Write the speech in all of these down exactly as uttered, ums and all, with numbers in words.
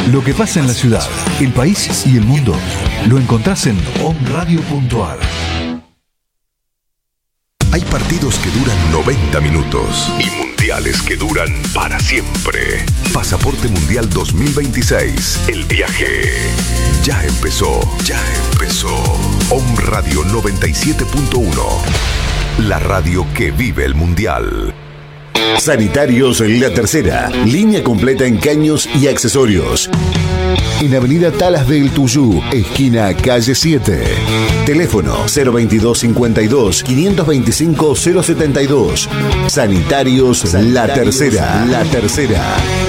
Lo que pasa en la ciudad, el país y el mundo lo encontrás en omradio punto ar. Hay partidos que duran noventa minutos y mundiales que duran para siempre. Pasaporte Mundial dos mil veintiséis. El viaje ya empezó. Ya empezó. Om Radio noventa y siete punto uno. La radio que vive el mundial. Sanitarios La Tercera. Línea completa en caños y accesorios. En Avenida Talas del Tuyú, esquina calle siete. Teléfono cero veintidós cincuenta y dos, quinientos veinticinco, cero setenta y dos. Sanitarios, Sanitarios La Tercera. La Tercera.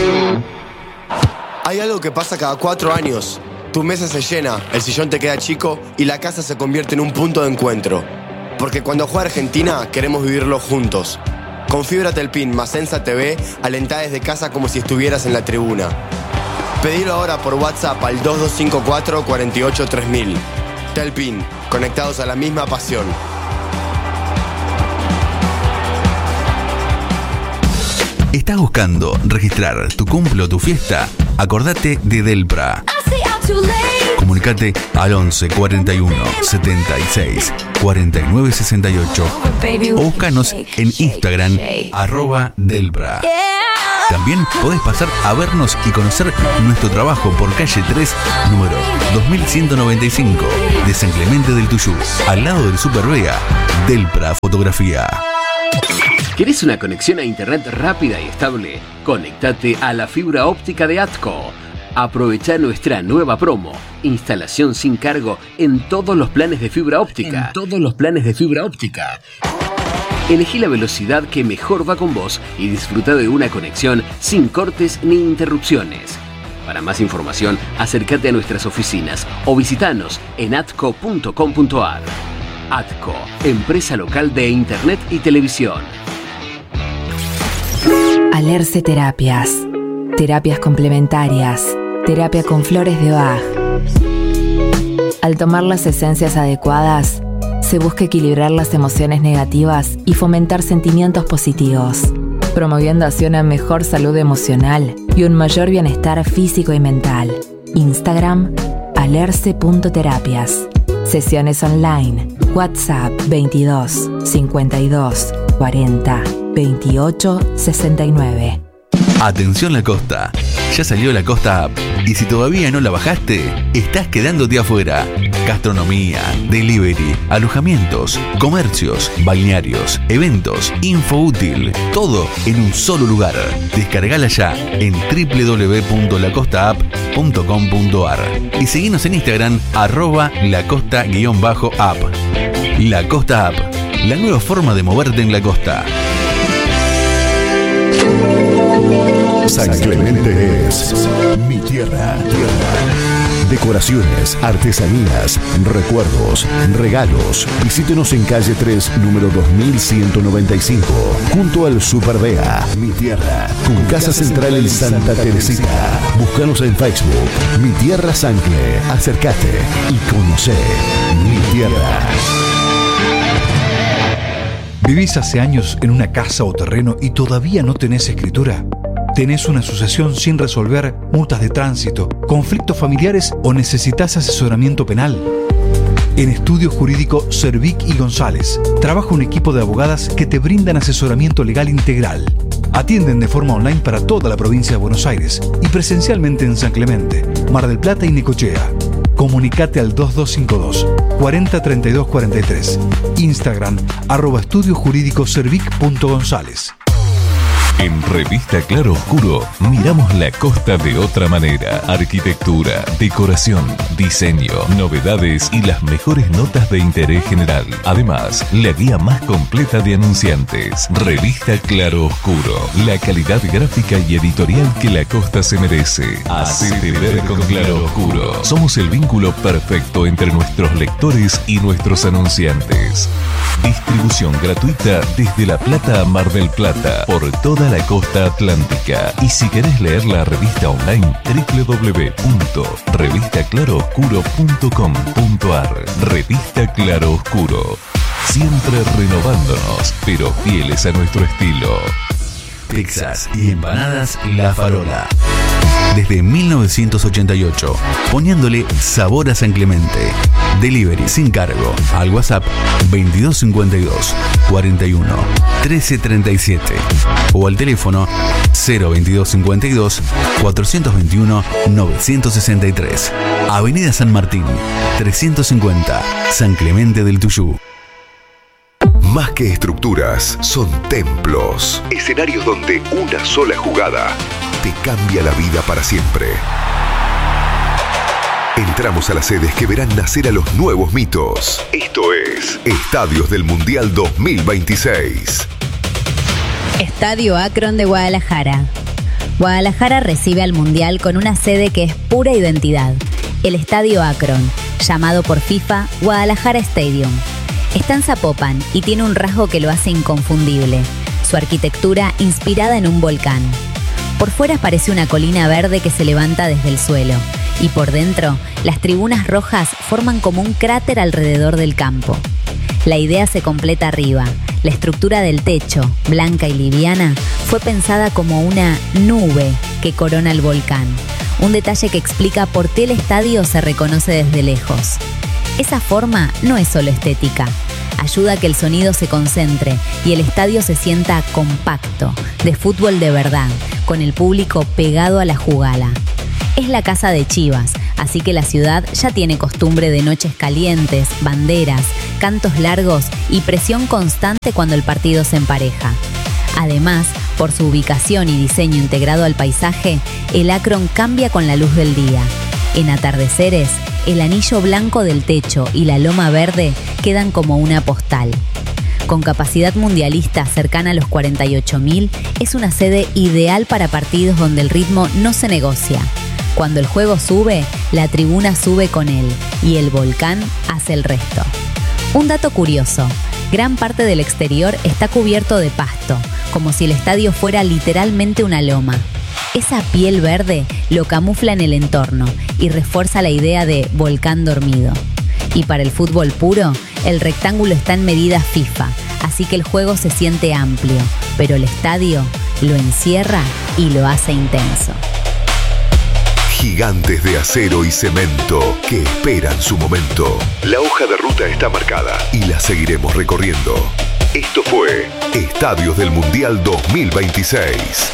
Hay algo que pasa cada cuatro años. Tu mesa se llena, el sillón te queda chico y la casa se convierte en un punto de encuentro. Porque cuando juega Argentina, queremos vivirlo juntos. Con Fibra Telpin más Ensa T V, alentá desde casa como si estuvieras en la tribuna. Pedilo ahora por WhatsApp al dos dos cinco cuatro, cuatro ocho tres mil. Telpin, conectados a la misma pasión. ¿Estás buscando registrar tu cumple o tu fiesta? Acordate de Delpra. Comunicate al once cuarenta y uno, setenta y seis, cuarenta y nueve sesenta y ocho o búscanos en Instagram arroba Delpra. También podés pasar a vernos y conocer nuestro trabajo por calle tres, número dos mil ciento noventa y cinco, de San Clemente del Tuyú, al lado del Super Vega. Delpra Fotografía. ¿Querés una conexión a internet rápida y estable? Conéctate a la fibra óptica de ATCO. Aprovecha nuestra nueva promo. Instalación sin cargo en todos los planes de fibra óptica. En todos los planes de fibra óptica. Elegí la velocidad que mejor va con vos y disfruta de una conexión sin cortes ni interrupciones. Para más información, acércate a nuestras oficinas o visitanos en atco punto com punto ar. ATCO, empresa local de internet y televisión. Alerce Terapias. Terapias complementarias. Terapia con flores de Bach. Al tomar las esencias adecuadas, se busca equilibrar las emociones negativas y fomentar sentimientos positivos, promoviendo así una mejor salud emocional y un mayor bienestar físico y mental. Instagram, alerce punto terapias. Sesiones online. WhatsApp veintidós, cincuenta y dos, cuarenta, veintiocho, sesenta y nueve. Atención La Costa, ya salió La Costa App y si todavía no la bajaste, estás quedándote afuera. Gastronomía, delivery, alojamientos, comercios, balnearios, eventos, info útil, todo en un solo lugar. Descargala ya en doble u doble u doble u punto la costa app punto com punto ar y seguinos en Instagram arroba lacosta-app. La Costa App, la nueva forma de moverte en la costa. San Clemente es mi tierra, tierra. Decoraciones, artesanías, recuerdos, regalos. Visítenos en calle tres, número dos mil ciento noventa y cinco, junto al Super Vea. Mi tierra, con casa central en Santa Teresita. Búscanos en Facebook, Mi Tierra Sancle. Acércate y conocé mi tierra. ¿Vivís hace años en una casa o terreno y todavía no tenés escritura? ¿Tenés una sucesión sin resolver, multas de tránsito, conflictos familiares o necesitas asesoramiento penal? En Estudio Jurídico Cervic y González trabaja un equipo de abogadas que te brindan asesoramiento legal integral. Atienden de forma online para toda la provincia de Buenos Aires y presencialmente en San Clemente, Mar del Plata y Necochea. Comunicate al dos dos cinco dos, cuarenta, treinta y dos cuarenta y tres. Instagram, arroba estudio jurídico cervic punto gonzález. En Revista Claro Oscuro miramos la costa de otra manera. Arquitectura, decoración, diseño, novedades y las mejores notas de interés general. Además, la guía más completa de anunciantes. Revista Claro Oscuro. La calidad gráfica y editorial que la costa se merece. Hacete ver con Claro Oscuro. Somos el vínculo perfecto entre nuestros lectores y nuestros anunciantes. Distribución gratuita desde La Plata a Mar del Plata por toda la costa atlántica. Y si querés leer la revista online, doble u doble u doble u punto revista claro oscuro punto com punto ar. Revista Claro Oscuro. Siempre renovándonos, pero fieles a nuestro estilo. Pizzas y empanadas La Farola. desde mil novecientos ochenta y ocho, poniéndole sabor a San Clemente. Delivery sin cargo al WhatsApp veintidós cincuenta y dos, cuarenta y uno, trece treinta y siete o al teléfono cero veintidós cincuenta y dos, cuatrocientos veintiuno, novecientos sesenta y tres. Avenida San Martín, trescientos cincuenta, San Clemente del Tuyú. Más que estructuras, son templos. Escenarios donde una sola jugada te cambia la vida para siempre. Entramos a las sedes que verán nacer a los nuevos mitos. Esto es Estadios del Mundial dos mil veintiséis. Estadio Akron de Guadalajara. Guadalajara recibe al Mundial con una sede que es pura identidad. El Estadio Akron, llamado por FIFA Guadalajara Stadium. Está en Zapopan y tiene un rasgo que lo hace inconfundible. Su arquitectura inspirada en un volcán. Por fuera parece una colina verde que se levanta desde el suelo. Y por dentro, las tribunas rojas forman como un cráter alrededor del campo. La idea se completa arriba. La estructura del techo, blanca y liviana, fue pensada como una nube que corona el volcán. Un detalle que explica por qué el estadio se reconoce desde lejos. Esa forma no es solo estética. Ayuda a que el sonido se concentre y el estadio se sienta compacto, de fútbol de verdad, con el público pegado a la jugala. Es la casa de Chivas, así que la ciudad ya tiene costumbre de noches calientes, banderas, cantos largos y presión constante cuando el partido se empareja. Además, por su ubicación y diseño integrado al paisaje, el Akron cambia con la luz del día. En atardeceres, el anillo blanco del techo y la loma verde quedan como una postal. Con capacidad mundialista cercana a los cuarenta y ocho mil, es una sede ideal para partidos donde el ritmo no se negocia. Cuando el juego sube, la tribuna sube con él y el volcán hace el resto. Un dato curioso, gran parte del exterior está cubierto de pasto, como si el estadio fuera literalmente una loma. Esa piel verde lo camufla en el entorno y refuerza la idea de volcán dormido. Y para el fútbol puro, el rectángulo está en medida FIFA, así que el juego se siente amplio, pero el estadio lo encierra y lo hace intenso. Gigantes de acero y cemento que esperan su momento. La hoja de ruta está marcada y la seguiremos recorriendo. Esto fue Estadios del Mundial dos mil veintiséis.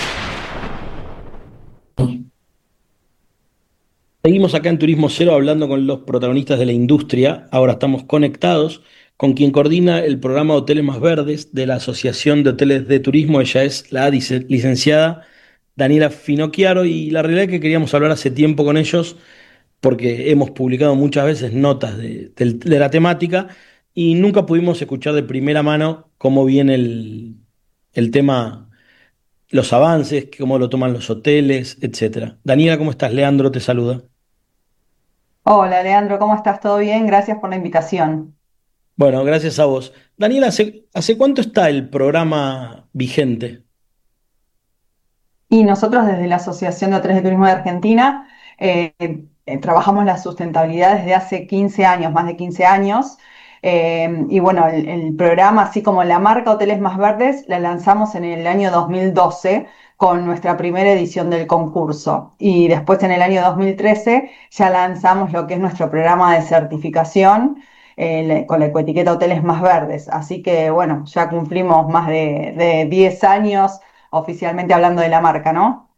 Seguimos acá en Turismo Cero hablando con los protagonistas de la industria. Ahora estamos conectados con quien coordina el programa Hoteles Más Verdes de la Asociación de Hoteles de Turismo. Ella es la licenciada Daniela Finocchiaro, y la realidad es que queríamos hablar hace tiempo con ellos porque hemos publicado muchas veces notas de, de, de la temática y nunca pudimos escuchar de primera mano cómo viene el, el tema, los avances, cómo lo toman los hoteles, etcétera. Daniela, ¿cómo estás? Leandro te saluda. Hola, Leandro, ¿cómo estás? ¿Todo bien? Gracias por la invitación. Bueno, gracias a vos. Daniela, ¿hace, hace cuánto está el programa vigente? Y nosotros desde la Asociación de Hoteles de Turismo de Argentina eh, eh, trabajamos la sustentabilidad desde hace quince años, más de quince años. Eh, y bueno, el, el programa, así como la marca Hoteles Más Verdes, la lanzamos en el año dos mil doce con nuestra primera edición del concurso. Y después en el año dos mil trece ya lanzamos lo que es nuestro programa de certificación eh, con la ecoetiqueta Hoteles Más Verdes. Así que bueno, ya cumplimos más de, de diez años oficialmente hablando de la marca, ¿no?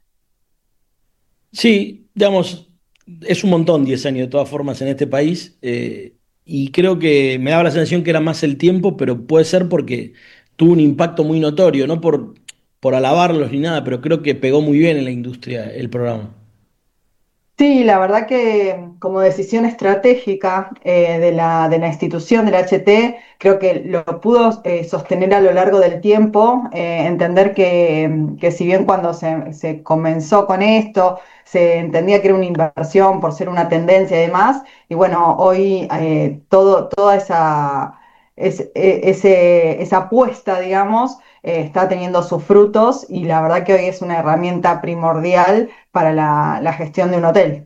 Sí, digamos, es un montón diez años de todas formas en este país, eh, y creo que me daba la sensación que era más el tiempo, pero puede ser porque tuvo un impacto muy notorio, no por, por alabarlos ni nada, pero creo que pegó muy bien en la industria el programa. Sí, la verdad que como decisión estratégica eh, de la, de la institución, de la H T, creo que lo pudo eh, sostener a lo largo del tiempo, eh, entender que, que si bien cuando se, se comenzó con esto, se entendía que era una inversión por ser una tendencia y demás, y bueno, hoy eh, todo, toda esa, es, ese, esa apuesta, digamos, eh, está teniendo sus frutos, y la verdad que hoy es una herramienta primordial para la, la gestión de un hotel.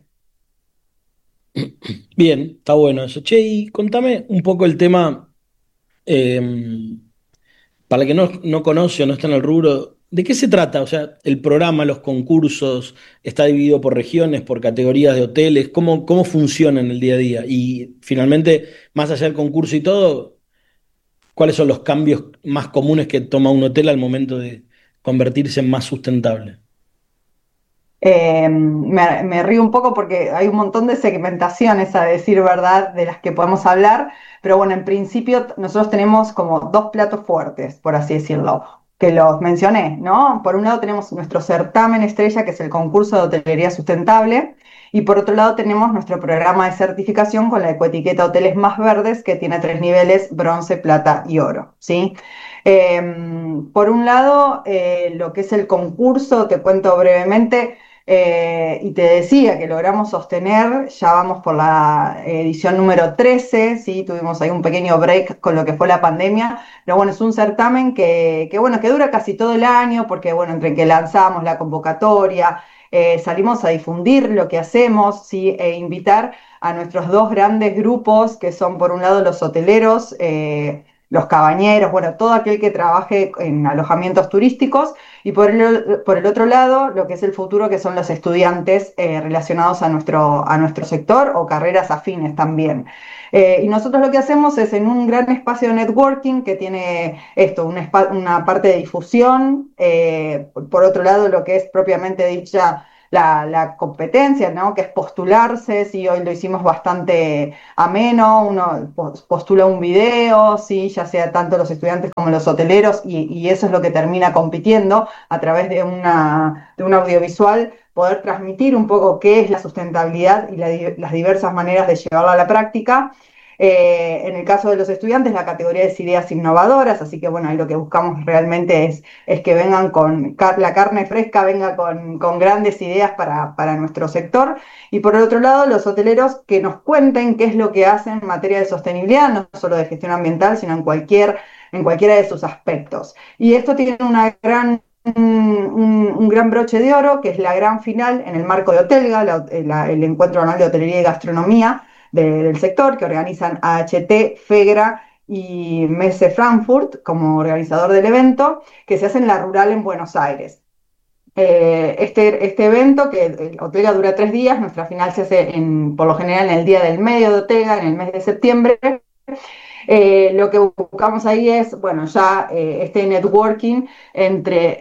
Bien, está bueno eso. Che, y contame un poco el tema, eh, para el que no, no conoce o no está en el rubro, ¿De qué se trata? O sea, el programa, los concursos, ¿está dividido por regiones, por categorías de hoteles? ¿Cómo, cómo funciona en el día a día? Y finalmente, más allá del concurso y todo, ¿cuáles son los cambios más comunes que toma un hotel al momento de convertirse en más sustentable? Eh, me, me río un poco porque hay un montón de segmentaciones, a decir verdad, de las que podemos hablar, pero bueno, en principio nosotros tenemos como dos platos fuertes, por así decirlo, que los mencioné, ¿no? Por un lado tenemos nuestro certamen estrella, que es el concurso de hotelería sustentable, y por otro lado tenemos nuestro programa de certificación con la ecoetiqueta Hoteles Más Verdes, que tiene tres niveles: bronce, plata y oro, ¿sí? Eh, por un lado, eh, lo que es el concurso, te cuento brevemente. Eh, y te decía que logramos sostener, ya vamos por la edición número trece, ¿sí? Tuvimos ahí un pequeño break con lo que fue la pandemia, pero bueno, es un certamen que, que, bueno, que dura casi todo el año, porque bueno, entre que lanzamos la convocatoria, eh, salimos a difundir lo que hacemos, ¿sí? E invitar a nuestros dos grandes grupos, que son por un lado los hoteleros, eh, los cabañeros, bueno, todo aquel que trabaje en alojamientos turísticos, y por el, por el otro lado, lo que es el futuro, que son los estudiantes eh, relacionados a nuestro, a nuestro sector o carreras afines también. Eh, y nosotros lo que hacemos es en un gran espacio de networking que tiene esto, una, una parte de difusión, eh, por otro lado, lo que es propiamente dicha La, la competencia, ¿no? Que es postularse, sí, hoy lo hicimos bastante ameno, uno postula un video, sí, ya sea tanto los estudiantes como los hoteleros, y, y eso es lo que termina compitiendo a través de, una, de un audiovisual, poder transmitir un poco qué es la sustentabilidad y la, las diversas maneras de llevarla a la práctica. Eh, en el caso de los estudiantes, la categoría es ideas innovadoras, así que bueno, ahí lo que buscamos realmente es, es que vengan con car la carne fresca, venga con, con grandes ideas para, para nuestro sector. Y por el otro lado, los hoteleros que nos cuenten qué es lo que hacen en materia de sostenibilidad, no solo de gestión ambiental, sino en, cualquier, en cualquiera de sus aspectos. Y esto tiene una gran... Un, un gran broche de oro, que es la gran final en el marco de Hotelga, la, la, el Encuentro Anual de Hotelería y Gastronomía de, del sector, que organizan A H T, FEGRA y Messe Frankfurt como organizador del evento, que se hace en la Rural en Buenos Aires. Eh, este, este evento, que Hotelga dura tres días, nuestra final se hace en, por lo general en el día del medio de Hotelga, en el mes de septiembre. Eh, lo que buscamos ahí es, bueno, ya eh, este networking entre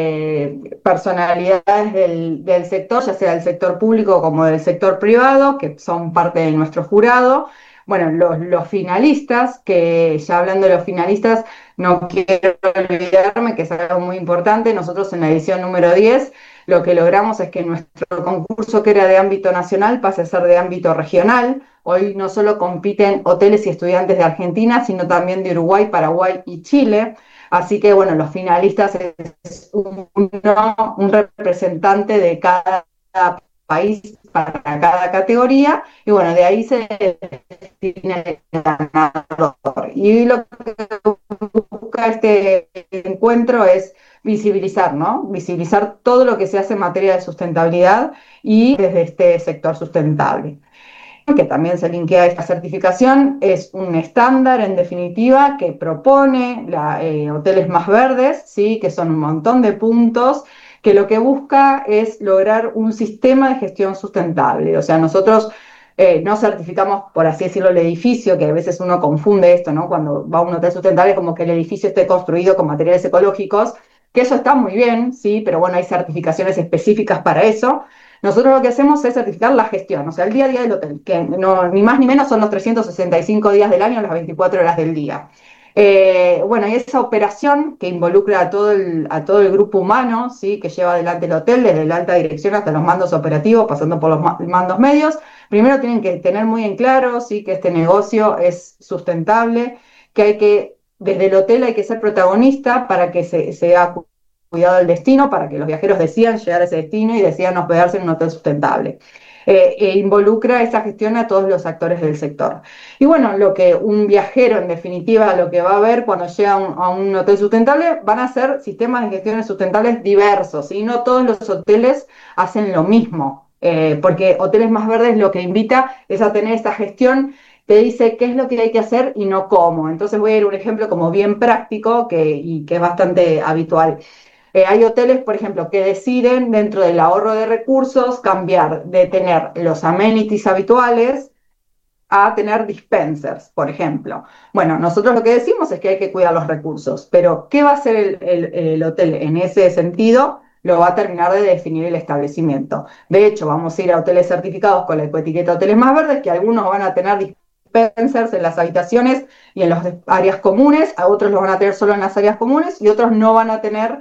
eh, personalidades del, del sector, ya sea del sector público como del sector privado, que son parte de nuestro jurado. Bueno, los, los finalistas, que ya hablando de los finalistas, no quiero olvidarme que es algo muy importante. Nosotros en la edición número diez lo que logramos es que nuestro concurso, que era de ámbito nacional, pase a ser de ámbito regional. Hoy no solo compiten hoteles y estudiantes de Argentina, sino también de Uruguay, Paraguay y Chile. Así que, bueno, los finalistas es un, un representante de cada país para cada categoría, y bueno, de ahí se define el ganador. Y lo que busca este encuentro es visibilizar, ¿no? Visibilizar todo lo que se hace en materia de sustentabilidad y desde este sector sustentable. Que también se linkea a esta certificación, es un estándar en definitiva que propone la, eh, Hoteles Más Verdes, ¿sí? Que son un montón de puntos, que lo que busca es lograr un sistema de gestión sustentable. O sea, nosotros eh, no certificamos, por así decirlo, el edificio, que a veces uno confunde esto, ¿no? Cuando va a un hotel sustentable, como que el edificio esté construido con materiales ecológicos, que eso está muy bien, sí, pero bueno, hay certificaciones específicas para eso. Nosotros lo que hacemos es certificar la gestión, o sea, el día a día del hotel, que no, ni más ni menos son los trescientos sesenta y cinco días del año, las veinticuatro horas del día. Eh, bueno, y esa operación que involucra a todo el, a todo el grupo humano, ¿sí? Que lleva adelante el hotel, desde la alta dirección hasta los mandos operativos, pasando por los mandos medios, primero tienen que tener muy en claro, ¿sí? Que este negocio es sustentable, que hay que, desde el hotel hay que ser protagonista para que se, sea cuidado del destino, para que los viajeros decidan llegar a ese destino y decidan hospedarse en un hotel sustentable. Eh, e involucra esa gestión a todos los actores del sector. Y bueno, lo que un viajero, en definitiva, lo que va a ver cuando llega a un, a un hotel sustentable, van a ser sistemas de gestiones sustentables diversos, y no todos los hoteles hacen lo mismo, eh, porque Hoteles Más Verdes lo que invita es a tener esta gestión, te dice qué es lo que hay que hacer y no cómo. Entonces voy a ir a un ejemplo como bien práctico que, y que es bastante habitual. Eh, hay hoteles, por ejemplo, que deciden dentro del ahorro de recursos cambiar de tener los amenities habituales a tener dispensers, por ejemplo. Bueno, nosotros lo que decimos es que hay que cuidar los recursos, pero ¿qué va a hacer el, el, el hotel en ese sentido? Lo va a terminar de definir el establecimiento. De hecho, vamos a ir a hoteles certificados con la ecoetiqueta Hoteles Más Verdes, que algunos van a tener dispensers en las habitaciones y en las áreas comunes, a otros los van a tener solo en las áreas comunes y otros no van a tener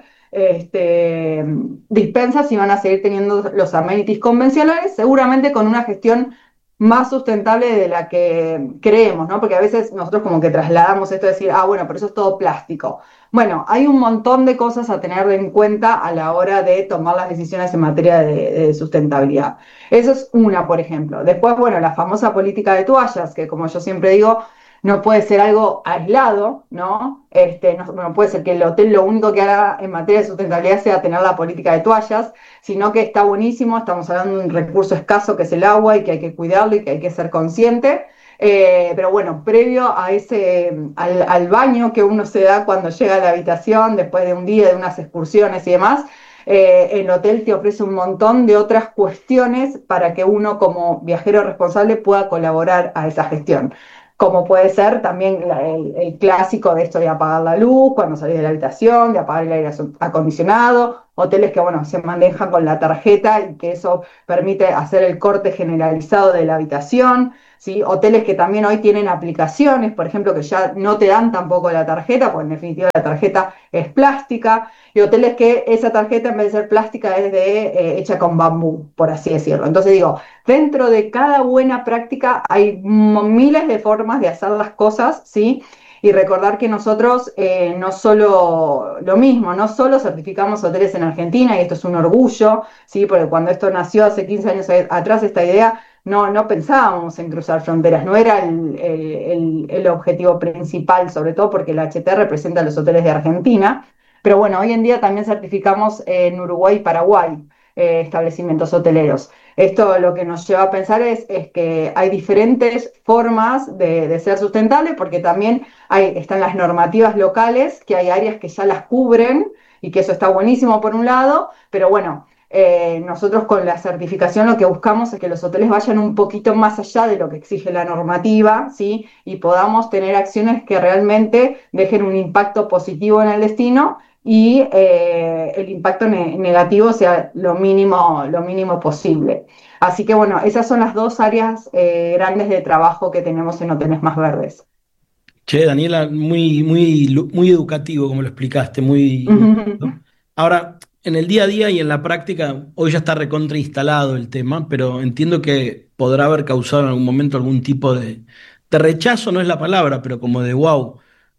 este, dispensers y van a seguir teniendo los amenities convencionales, seguramente con una gestión más sustentable de la que creemos, ¿no? Porque a veces nosotros como que trasladamos esto de decir, ah, bueno, pero eso es todo plástico. Bueno, hay un montón de cosas a tener en cuenta a la hora de tomar las decisiones en materia de, de sustentabilidad. Eso es una, por ejemplo. Después, bueno, la famosa política de toallas, que como yo siempre digo, no puede ser algo aislado, ¿no? Este, no, no puede ser que el hotel lo único que haga en materia de sustentabilidad sea tener la política de toallas, sino que está buenísimo, estamos hablando de un recurso escaso que es el agua y que hay que cuidarlo y que hay que ser consciente. Eh, pero bueno, previo a ese, al, al baño que uno se da cuando llega a la habitación, después de un día, de unas excursiones y demás, eh, el hotel te ofrece un montón de otras cuestiones para que uno como viajero responsable pueda colaborar a esa gestión. Como puede ser también la, el, el clásico de esto de apagar la luz cuando salís de la habitación, de apagar el aire acondicionado, hoteles que, bueno, se manejan con la tarjeta y que eso permite hacer el corte generalizado de la habitación, ¿sí? Hoteles que también hoy tienen aplicaciones, por ejemplo, que ya no te dan tampoco la tarjeta, porque en definitiva la tarjeta es plástica, y hoteles que esa tarjeta en vez de ser plástica es de, eh, hecha con bambú, por así decirlo. Entonces digo, dentro de cada buena práctica hay miles de formas de hacer las cosas, ¿sí? Y recordar que nosotros eh, no solo lo mismo, no solo certificamos hoteles en Argentina, y esto es un orgullo, ¿sí? Porque cuando esto nació hace quince años atrás, esta idea, no, no pensábamos en cruzar fronteras, no era el, el, el objetivo principal, sobre todo porque el H T representa los hoteles de Argentina, pero bueno, hoy en día también certificamos en Uruguay y Paraguay eh, establecimientos hoteleros. Esto lo que nos lleva a pensar es, es que hay diferentes formas de, de ser sustentables, porque también hay, están las normativas locales, que hay áreas que ya las cubren, y que eso está buenísimo por un lado, pero bueno, eh, nosotros con la certificación lo que buscamos es que los hoteles vayan un poquito más allá de lo que exige la normativa, ¿sí? Y podamos tener acciones que realmente dejen un impacto positivo en el destino y eh, el impacto ne- negativo sea lo mínimo, lo mínimo posible. Así que bueno, esas son las dos áreas eh, grandes de trabajo que tenemos en Hoteles Más Verdes. Che, Daniela, muy, muy, muy educativo como lo explicaste, muy... ¿no? Ahora, en el día a día y en la práctica, hoy ya está recontra instalado el tema, pero entiendo que podrá haber causado en algún momento algún tipo de, de rechazo, no es la palabra, pero como de wow,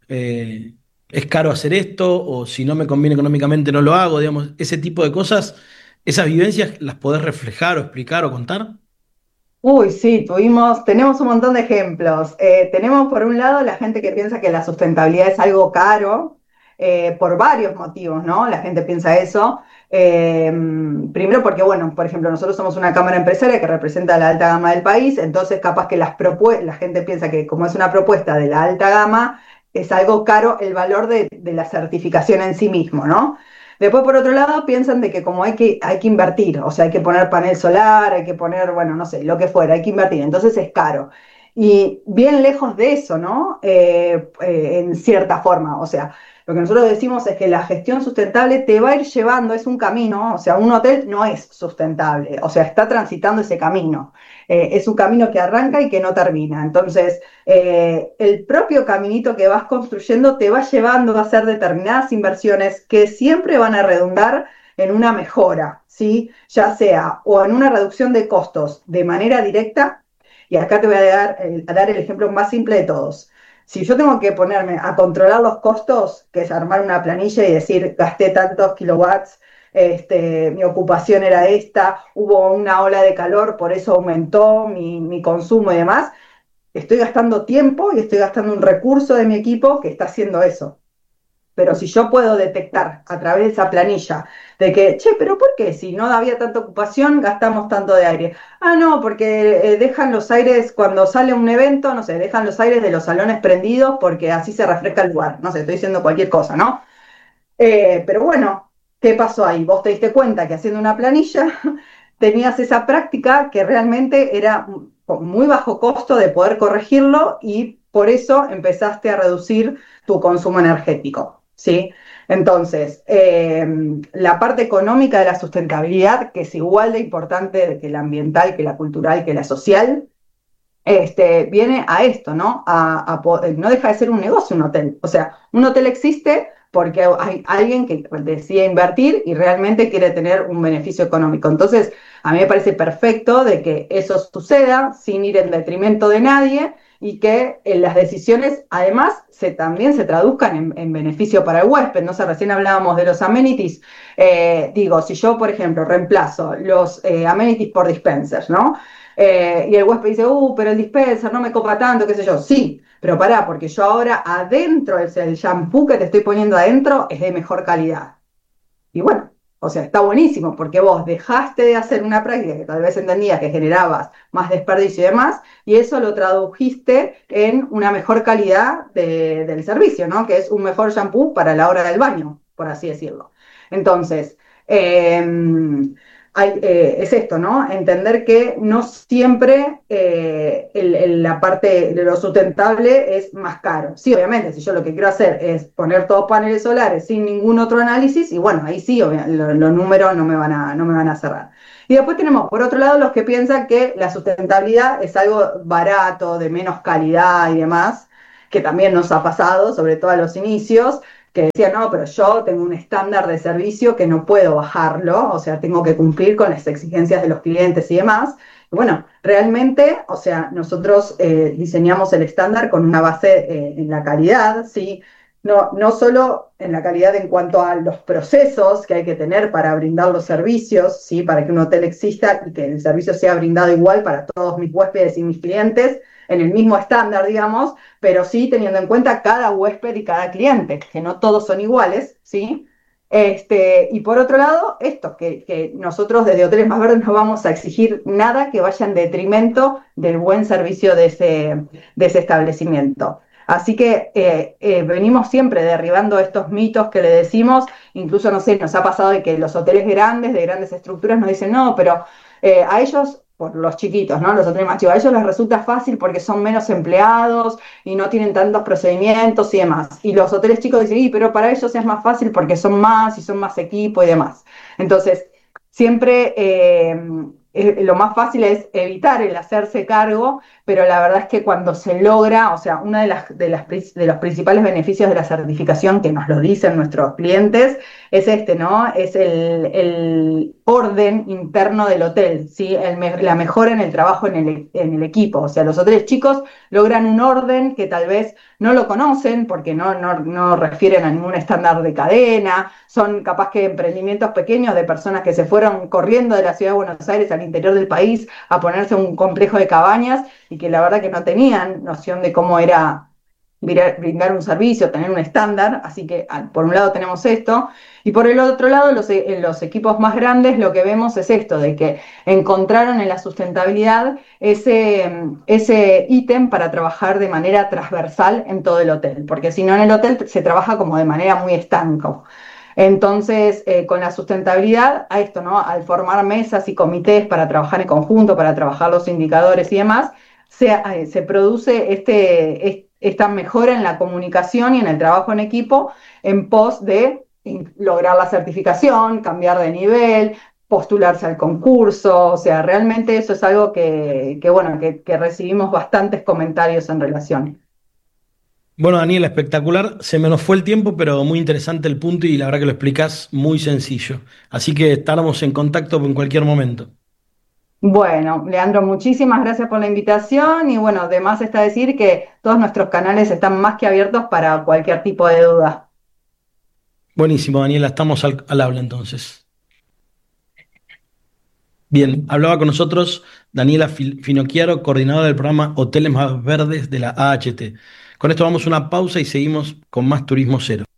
eh, es caro hacer esto, o si no me conviene económicamente no lo hago, digamos, ese tipo de cosas, esas vivencias las podés reflejar o explicar o contar. Uy, sí, tuvimos, tenemos un montón de ejemplos. Eh, tenemos por un lado la gente que piensa que la sustentabilidad es algo caro, eh, por varios motivos, ¿no? La gente piensa eso. Eh, primero porque, bueno, por ejemplo, nosotros somos una cámara empresaria que representa la alta gama del país, entonces capaz que las propue- la gente piensa que como es una propuesta de la alta gama, es algo caro el valor de, de la certificación en sí mismo, ¿no? Después, por otro lado, piensan de que como hay que, hay que invertir, o sea, hay que poner panel solar, hay que poner, bueno, no sé, lo que fuera, hay que invertir, entonces es caro. Y bien lejos de eso, ¿no? Eh, eh, en cierta forma, o sea, lo que nosotros decimos es que la gestión sustentable te va a ir llevando, es un camino, o sea, un hotel no es sustentable, o sea, está transitando ese camino. Eh, es un camino que arranca y que no termina. Entonces, eh, el propio caminito que vas construyendo te va llevando a hacer determinadas inversiones que siempre van a redundar en una mejora, ¿sí? Ya sea o en una reducción de costos de manera directa, y acá te voy a dar, a dar el ejemplo más simple de todos. Si yo tengo que ponerme a controlar los costos, que es armar una planilla y decir, gasté tantos kilowatts, este, mi ocupación era esta, hubo una ola de calor, por eso aumentó mi, mi consumo y demás, estoy gastando tiempo y estoy gastando un recurso de mi equipo que está haciendo eso. Pero si yo puedo detectar a través de esa planilla de que, che, pero ¿por qué? Si no había tanta ocupación, gastamos tanto de aire. Ah, no, porque eh, dejan los aires, cuando sale un evento, no sé, dejan los aires de los salones prendidos porque así se refresca el lugar. No sé, estoy diciendo cualquier cosa, ¿no? Eh, pero bueno, ¿qué pasó ahí? Vos te diste cuenta que haciendo una planilla tenías esa práctica que realmente era con muy bajo costo de poder corregirlo y por eso empezaste a reducir tu consumo energético, ¿sí? Entonces, eh, la parte económica de la sustentabilidad, que es igual de importante que la ambiental, que la cultural, que la social, este, viene a esto, ¿no? A, a, no deja de ser un negocio un hotel. O sea, un hotel existe porque hay alguien que decide invertir y realmente quiere tener un beneficio económico. Entonces, a mí me parece perfecto de que eso suceda sin ir en detrimento de nadie y que eh, las decisiones, además, se, también se traduzcan en, en beneficio para el huésped. No sé, recién hablábamos de los amenities. Eh, digo, si yo, por ejemplo, reemplazo los eh, amenities por dispensers, ¿no? Eh, y el huésped dice, uh, pero el dispenser no me copa tanto, qué sé yo. Sí, pero pará, porque yo ahora adentro, el, el shampoo que te estoy poniendo adentro es de mejor calidad. Y bueno, o sea, está buenísimo, porque vos dejaste de hacer una práctica que tal vez entendías que generabas más desperdicio y demás, y eso lo tradujiste en una mejor calidad de, del servicio, ¿no? Que es un mejor shampoo para la hora del baño, por así decirlo. Entonces, eh, Hay, eh, es esto, ¿no? Entender que no siempre eh, el, el, la parte de lo sustentable es más caro. Sí, obviamente, si yo lo que quiero hacer es poner todos paneles solares sin ningún otro análisis, y bueno, ahí sí, los, los números no me, van a, no me van a cerrar. Y después tenemos, por otro lado, los que piensan que la sustentabilidad es algo barato, de menos calidad y demás, que también nos ha pasado, sobre todo a los inicios, que decía, no, pero yo tengo un estándar de servicio que no puedo bajarlo, o sea, tengo que cumplir con las exigencias de los clientes y demás. Y bueno, realmente, o sea, nosotros eh, diseñamos el estándar con una base eh, en la calidad, ¿sí? No, no solo en la calidad en cuanto a los procesos que hay que tener para brindar los servicios, ¿sí? Para que un hotel exista y que el servicio sea brindado igual para todos mis huéspedes y mis clientes, en el mismo estándar, digamos, pero sí teniendo en cuenta cada huésped y cada cliente, que no todos son iguales, ¿sí? Este, y por otro lado, esto, que, que nosotros desde Hoteles Más Verdes no vamos a exigir nada que vaya en detrimento del buen servicio de ese, de ese establecimiento. Así que eh, eh, venimos siempre derribando estos mitos que le decimos, incluso, no sé, nos ha pasado de que los hoteles grandes, de grandes estructuras, nos dicen, no, pero eh, a ellos, por los chiquitos, ¿no? Los hoteles más chicos, a ellos les resulta fácil porque son menos empleados y no tienen tantos procedimientos y demás. Y los hoteles chicos dicen, sí, pero para ellos es más fácil porque son más y son más equipo y demás. Entonces, siempre eh, eh, lo más fácil es evitar el hacerse cargo, pero la verdad es que cuando se logra, o sea, uno de, las, de, las, de los principales beneficios de la certificación, que nos lo dicen nuestros clientes, es este, ¿no? Es el, el orden interno del hotel, ¿sí? El, la mejora en el trabajo en el, en el equipo. O sea, los hoteles chicos logran un orden que tal vez no lo conocen porque no, no, no refieren a ningún estándar de cadena, son capaz que emprendimientos pequeños de personas que se fueron corriendo de la ciudad de Buenos Aires al interior del país a ponerse un complejo de cabañas y que la verdad que no tenían noción de cómo era brindar un servicio, tener un estándar, así que por un lado tenemos esto, y por el otro lado los, en los equipos más grandes lo que vemos es esto, de que encontraron en la sustentabilidad ese, ese ítem para trabajar de manera transversal en todo el hotel, porque si no en el hotel se trabaja como de manera muy estanco. Entonces, eh, con la sustentabilidad, a esto, ¿no? Al formar mesas y comités para trabajar en conjunto, para trabajar los indicadores y demás, se, eh, se produce este, este esta mejora en la comunicación y en el trabajo en equipo en pos de lograr la certificación, cambiar de nivel, postularse al concurso, o sea, realmente eso es algo que, que bueno, que, que recibimos bastantes comentarios en relación. Bueno, Daniela, espectacular, se me nos fue el tiempo, pero muy interesante el punto y la verdad que lo explicás muy sencillo, así que estaremos en contacto en cualquier momento. Bueno, Leandro, muchísimas gracias por la invitación y bueno, además está decir que todos nuestros canales están más que abiertos para cualquier tipo de duda. Buenísimo, Daniela, estamos al, al habla entonces. Bien, hablaba con nosotros Daniela Finocchiaro, coordinadora del programa Hoteles Más Verdes de la A H T. Con esto vamos a una pausa y seguimos con más Turismo Cero.